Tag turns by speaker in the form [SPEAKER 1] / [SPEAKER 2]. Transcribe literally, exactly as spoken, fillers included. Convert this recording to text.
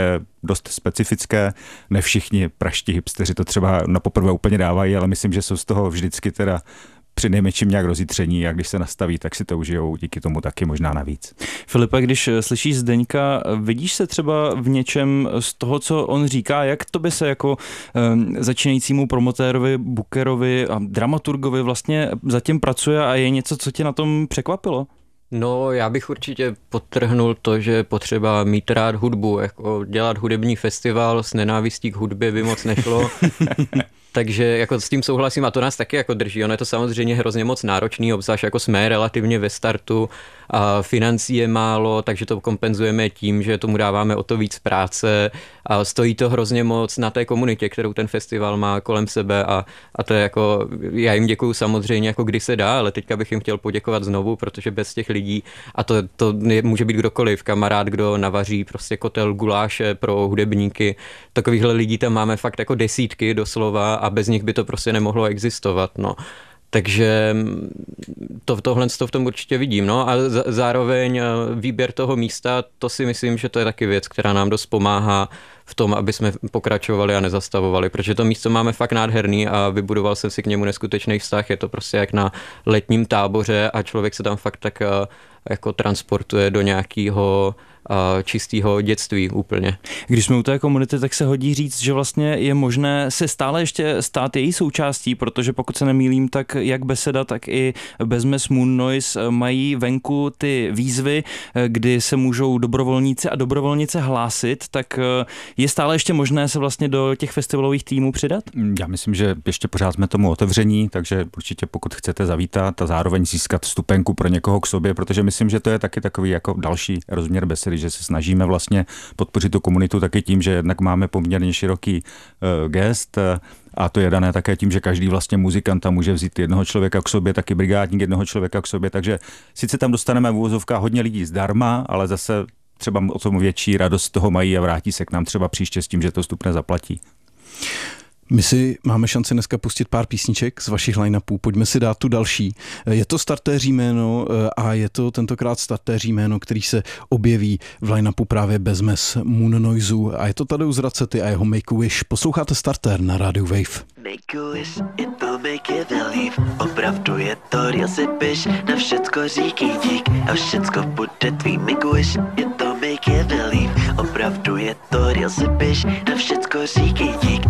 [SPEAKER 1] je dost specifické. Ne všichni praští hipsteři to třeba na poprvé úplně dávají, ale myslím, že jsou z toho vždycky teda přinejmenším nějak rozjitření a když se nastaví, tak si to užijou díky tomu taky možná navíc.
[SPEAKER 2] Filipe, když slyšíš Zdeňka, vidíš se třeba v něčem z toho, co on říká, jak to by se jako um, začínajícímu promotérovi, bookerovi a dramaturgovi vlastně zatím pracuje a je něco, co tě na tom překvapilo?
[SPEAKER 3] No, já bych určitě podtrhnul to, že je potřeba mít rád hudbu, jako dělat hudební festival s nenávistí k hudbě by moc nešlo. Takže jako s tím souhlasím a to nás taky jako drží. Ono je to samozřejmě hrozně moc náročný, obzvlášť jako jsme relativně ve startu a financí je málo, takže to kompenzujeme tím, že tomu dáváme o to víc práce a stojí to hrozně moc na té komunitě, kterou ten festival má kolem sebe a, a to je jako, já jim děkuju samozřejmě jako kdy se dá, ale teďka bych jim chtěl poděkovat znovu, protože bez těch lidí, a to, to může být kdokoliv, kamarád, kdo navaří prostě kotel guláše pro hudebníky, takovýchhle lidí tam máme fakt jako desítky doslova a bez nich by to prostě nemohlo existovat, no. Takže to, tohle to v tom určitě vidím. No a zároveň výběr toho místa, to si myslím, že to je taky věc, která nám dost pomáhá v tom, aby jsme pokračovali a nezastavovali, protože to místo máme fakt nádherný a vybudoval jsem si k němu neskutečný vztah. Je to prostě jak na letním táboře a člověk se tam fakt tak jako transportuje do nějakého čistého dětství úplně.
[SPEAKER 2] Když jsme u té komunity, tak se hodí říct, že vlastně je možné se stále ještě stát její součástí, protože pokud se nemýlím, tak jak Beseda, tak i Bezmes Moon Noise mají venku ty výzvy, kdy se můžou dobrovolníci a dobrovolnice hlásit, tak je stále ještě možné se vlastně do těch festivalových týmů přidat?
[SPEAKER 1] Já myslím, že ještě pořád jsme tomu otevření, takže určitě pokud chcete zavítat a zároveň získat vstupenku pro někoho k sobě, protože myslím, že to je taky takový jako další rozměr Besedy, že se snažíme vlastně podpořit tu komunitu taky tím, že jednak máme poměrně široký uh, gest uh, a to je dané také tím, že každý vlastně muzikanta může vzít jednoho člověka k sobě, taky brigádník jednoho člověka k sobě, takže sice tam dostaneme v uvozovkách hodně lidí zdarma, ale zase třeba o tom větší radost toho mají a vrátí se k nám třeba příště s tím, že to vstupné zaplatí.
[SPEAKER 4] My si máme šanci dneska pustit pár písniček z vašich line-upů. Pojďme si dát tu další. Je to startéří jméno a je to tentokrát startéří jméno, který se objeví v line-upu právě Bezmes Moon Noiseu a je to Tadeusz Racety a jeho Make a Wish. Posloucháte Startér na rádiu Wave.
[SPEAKER 5] Make a wish, it will make you believe. Opravdu je to real, si piš, na všecko říkej dík a všecko bude tvý. Make a wish, it will make you believe. Opravdu je to real, si piš, na všecko říkej dík